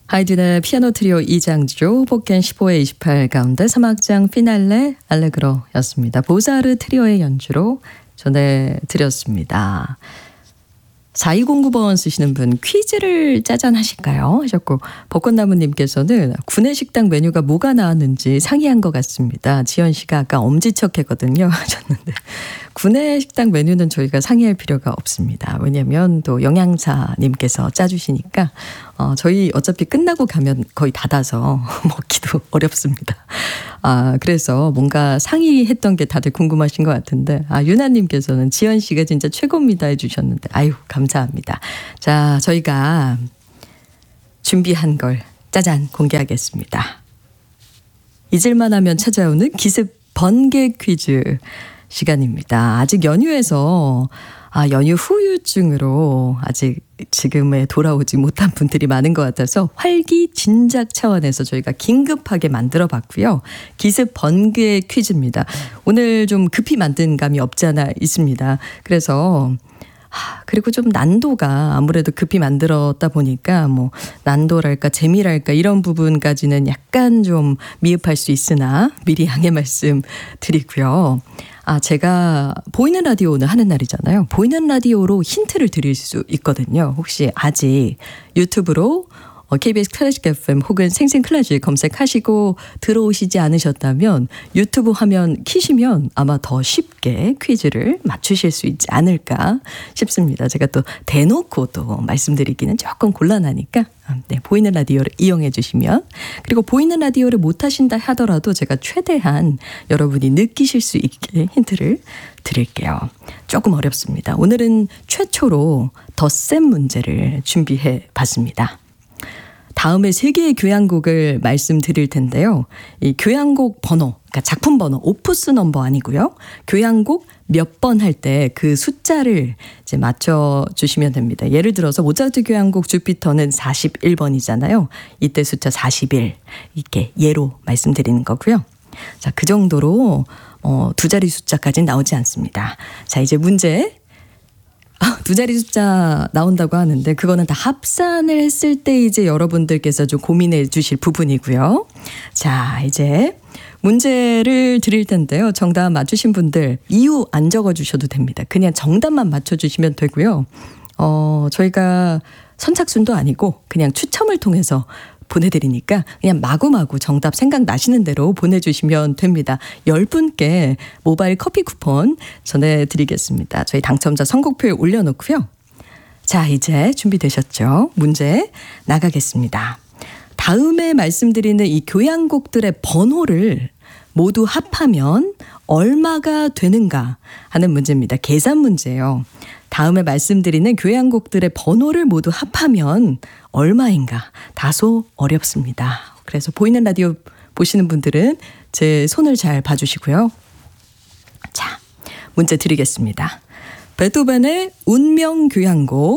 하이든의 피아노 트리오 2장조 복겐 15회 28 가운데 3악장 피날레 알레그로였습니다. 보사르 트리오의 연주로 전해드렸습니다. 4209번 쓰시는 분, 퀴즈를 짜잔 하실까요? 하셨고, 벚꽃나무님께서는 구내식당 메뉴가 뭐가 나왔는지 상의한 것 같습니다. 지연 씨가 아까 엄지척했거든요 하셨는데, 구내식당 메뉴는 저희가 상의할 필요가 없습니다. 왜냐하면 또 영양사님께서 짜주시니까 저희 어차피 끝나고 가면 거의 닫아서 먹기도 어렵습니다. 그래서 뭔가 상의했던 게 다들 궁금하신 것 같은데, 유나님께서는 지연 씨가 진짜 최고입니다 해주셨는데, 아유 감사합니다. 자, 저희가 준비한 걸 짜잔 공개하겠습니다. 잊을만 하면 찾아오는 기습 번개 퀴즈 시간입니다. 아직 연휴에서 연휴 후유증으로 아직 지금에 돌아오지 못한 분들이 많은 것 같아서 활기진작 차원에서 저희가 긴급하게 만들어 봤고요. 기습 번개 퀴즈입니다. 오늘 좀 급히 만든 감이 없지 않아 있습니다. 그래서 그리고 좀 난도가 아무래도 급히 만들었다 보니까 뭐 난도랄까 재미랄까 이런 부분까지는 약간 좀 미흡할 수 있으나 미리 양해 말씀 드리고요. 제가 보이는 라디오 오늘 하는 날이잖아요. 보이는 라디오로 힌트를 드릴 수 있거든요. 혹시 아직 유튜브로 KBS 클래식 FM 혹은 생생클래식 검색하시고 들어오시지 않으셨다면 유튜브 화면 키시면 아마 더 쉽게 퀴즈를 맞추실 수 있지 않을까 싶습니다. 제가 또 대놓고 또 말씀드리기는 조금 곤란하니까 보이는 라디오를 이용해 주시면, 그리고 보이는 라디오를 못 하신다 하더라도 제가 최대한 여러분이 느끼실 수 있게 힌트를 드릴게요. 조금 어렵습니다. 오늘은 최초로 덧셈 문제를 준비해 봤습니다. 다음에 3개의 교향곡을 말씀드릴 텐데요. 이 교향곡 번호, 그러니까 작품 번호, 오프스 넘버 아니고요. 교향곡 몇 번 할 때 그 숫자를 이제 맞춰주시면 됩니다. 예를 들어서 모차르트 교향곡 주피터는 41번이잖아요. 이때 숫자 41 이렇게 예로 말씀드리는 거고요. 자, 그 정도로 2자리 숫자까지는 나오지 않습니다. 자, 이제 문제. 2자리 숫자 나온다고 하는데 그거는 다 합산을 했을 때 이제 여러분들께서 좀 고민해 주실 부분이고요. 자, 이제 문제를 드릴 텐데요. 정답 맞추신 분들 이유 안 적어 주셔도 됩니다. 그냥 정답만 맞춰 주시면 되고요. 저희가 선착순도 아니고 그냥 추첨을 통해서 보내드리니까 그냥 마구마구 정답 생각나시는 대로 보내주시면 됩니다. 10분께 모바일 커피 쿠폰 전해드리겠습니다. 저희 당첨자 선곡표에 올려놓고요. 자, 이제 준비되셨죠? 문제 나가겠습니다. 다음에 말씀드리는 이 교향곡들의 번호를 모두 합하면 얼마가 되는가 하는 문제입니다. 계산 문제예요. 다음에 말씀드리는 교향곡들의 번호를 모두 합하면 얼마인가? 다소 어렵습니다. 그래서 보이는 라디오 보시는 분들은 제 손을 잘 봐주시고요. 자, 문제 드리겠습니다. 베토벤의 운명 교향곡